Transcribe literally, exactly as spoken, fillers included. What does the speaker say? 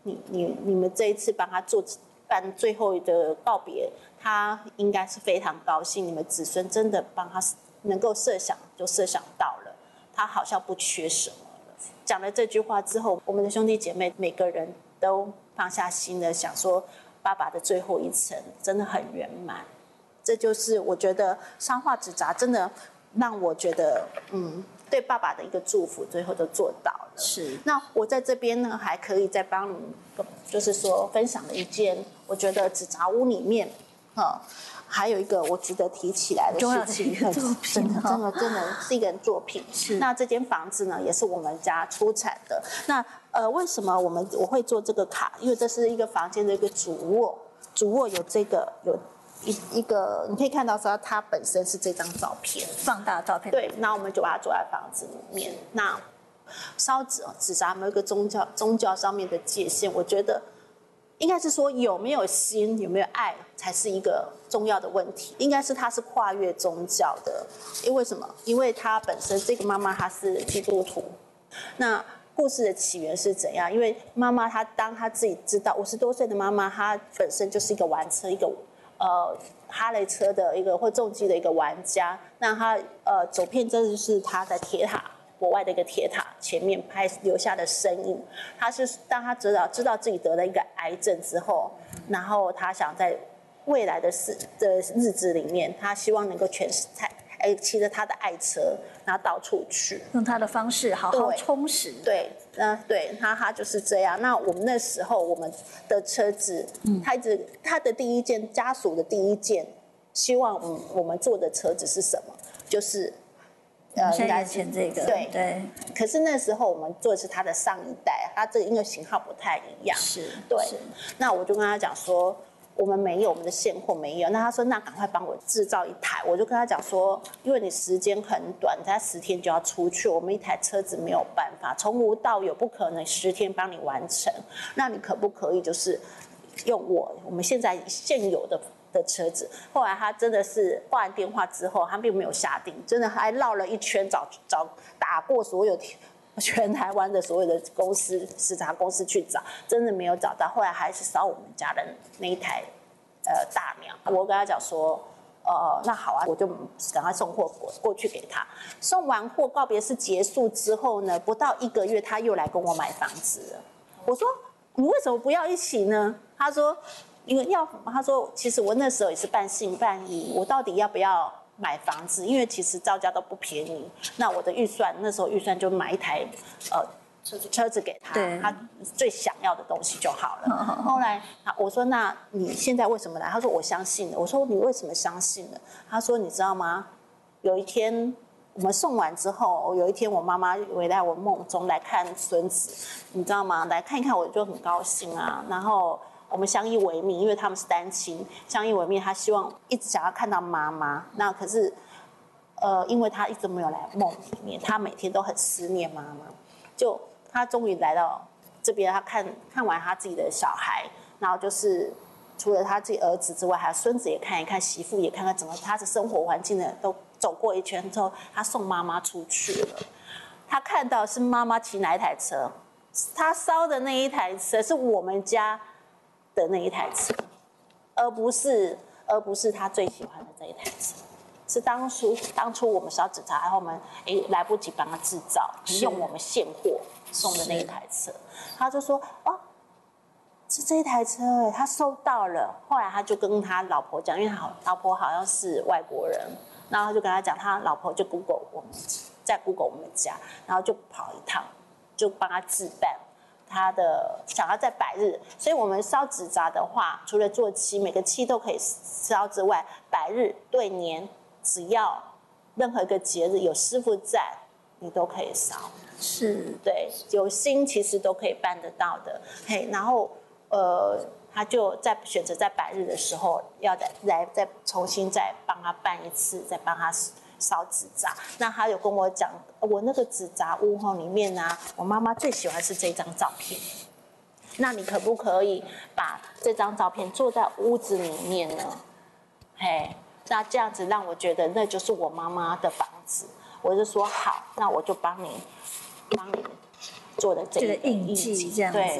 你你你们这一次帮他做办最后的告别，他应该是非常高兴，你们子孙真的帮他能够设想就设想到了，他好像不缺什么了。讲了这句话之后，我们的兄弟姐妹每个人都放下心了，想说爸爸的最后一程真的很圆满。这就是我觉得商话纸扎真的让我觉得，嗯，对爸爸的一个祝福，最后都做到了。 是。 那我在这边呢，还可以再帮你，就是说分享了一件，我觉得纸扎屋里面，哈、嗯，还有一个我值得提起来的事情， 重要的作品， 真的真的真的是一个作品。 是。 那这间房子呢，也是我们家出产的。那呃，为什么我们我会做这个卡？因为这是一个房间的一个主卧，主卧有这个有。一一个你可以看到说它本身是这张照片， 放大照片。 对，那我们就把它做在房子里面。那烧纸纸扎有没有一个宗教宗教上面的界限？我觉得应该是说有没有心有没有爱才是一个重要的问题。应该是它是跨越宗教的，因为什么？因为它本身这个妈妈她是基督徒，那。故事的起源是怎样？因为妈妈她当她自己知道五十多岁的妈妈，她本身就是一个玩车一个。呃，哈雷车的一个或重机的一个玩家，那他呃走遍这就是他在铁塔国外的一个铁塔前面拍留下的身影。他是当他知道知道自己得了一个癌症之后，然后他想在未来的事的日子里面，他希望能够全在哎骑着他的爱车，然后到处去， 用他的方式好好充实。 对，嗯、呃，对，他他就是这样。那我们那时候我们的车子，嗯，他一直他的第一件家属的第一件，希望我们我们做的车子是什么？就是呃，现在眼前这个， 对对。 可是那时候我们做的是他的上一代，他这个因为型号不太一样， 是， 对。 是那我就跟他讲说。我们没有，我们的现货没有。那他说，那赶快帮我制造一台。我就跟他讲说，因为你时间很短，才十天就要出去，我们一台车子没有办法，从无到有，不可能十天帮你完成。那你可不可以就是用我我们现在现有的的车子？后来他真的是挂完电话之后，他并没有下定，真的还绕了一圈找找打过所有全台湾的所有的公司视察公司去找，真的没有找到。后来还是找我们家的那一台呃大娘，我跟他讲说，呃，那好啊，我就赶快送货过过去给他。送完货告别式结束之后呢，不到一个月他又来跟我买房子了。我说你为什么不要一起呢？他说因为要，他说其实我那时候也是半信半疑，我到底要不要？买房子，因为其实造价都不便宜。那我的预算那时候预算就买一台呃车子车子给他，他最想要的东西就好了。后来我说那你现在为什么来？他说我相信了。我说你为什么相信了？他说你知道吗？有一天我们送完之后，有一天我妈妈回来我梦中来看孙子，你知道吗？来看一看我就很高兴啊，然后。我们相依为命，因为他们是单亲，相依为命。他希望一直想要看到妈妈，那可是，呃，因为他一直没有来梦里面，他每天都很思念妈妈。就他终于来到这边，他看看完他自己的小孩，然后就是除了他自己儿子之外，还有孙子也看一看，媳妇也看看，整个他的生活环境呢都走过一圈之后，他送妈妈出去了。他看到是妈妈骑哪一台车，他烧的那一台车是我们家。的那一台车，而不是而不是他最喜欢的这一台车，是当初当初我们烧纸扎，然后我们哎来不及帮他制造，用我们现货送的那一台车，他就说哦，是这一台车哎，他收到了。后来他就跟他老婆讲，因为他老婆好像是外国人，然后他就跟他讲，他老婆就 Google 我们在 Google 我们家，然后就跑一趟，就帮他置办。他的想要在百日，所以我们烧纸扎的话，除了做漆，每个漆都可以烧之外，百日对年，只要任何一个节日有师傅在，你都可以烧。 是， 对，有心其实都可以办得到的。嘿，然后呃，他就在选择在百日的时候，要再来再重新再帮他办一次，再帮他。烧纸扎，那他有跟我讲，我那个纸扎屋哈里面啊，我妈妈最喜欢是这张照片。那你可不可以把这张照片做在屋子里面呢？嘿，那这样子让我觉得那就是我妈妈的房子。我就说好，那我就帮你帮你做的这个印记，这样子。对。